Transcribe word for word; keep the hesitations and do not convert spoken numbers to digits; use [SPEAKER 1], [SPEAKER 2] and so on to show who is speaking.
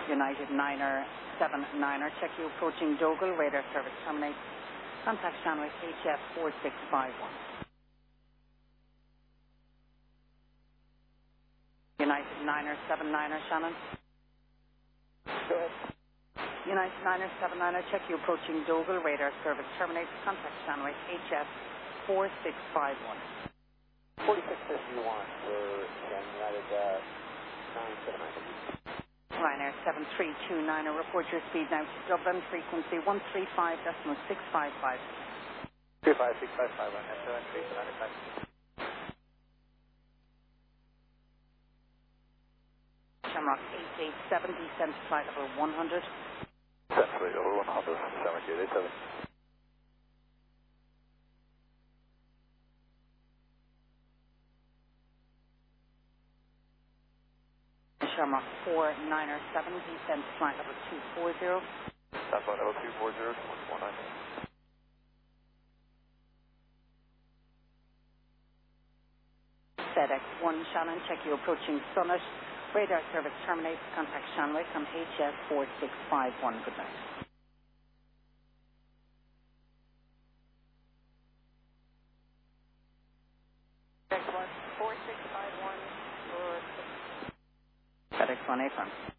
[SPEAKER 1] United Niner seven Niner, check you approaching Dogle, radar service terminates. Contact Shanwick H F four six five one. United Niner seven Niner, Shannon.
[SPEAKER 2] Go ahead.
[SPEAKER 1] United Niner seven Niner, check you approaching Dogle, radar service terminates. Contact Shanwick H F four six five one.
[SPEAKER 2] forty-six fifty-one for United uh, nine seven nine.
[SPEAKER 1] Ryanair seven three two nine, report your speed now to Dublin, frequency one three five point six five five.
[SPEAKER 2] three five six five five, Ryanair seven three two nine.
[SPEAKER 1] Shamrock eight eight seven, descent to flight level one hundred.
[SPEAKER 2] Descent to flight level one hundred, Shamrock eight eight seven.
[SPEAKER 1] Shamrock four niner seven, descent to flight level two four zero.
[SPEAKER 2] Descent flight level two four zero, one four nine.
[SPEAKER 1] FedEx one Shannon, check you approaching Summit. Radar service terminates. Contact Shanwick on H F four six five one. Good night.
[SPEAKER 2] FedEx one four six five one for
[SPEAKER 1] FedEx one eight one.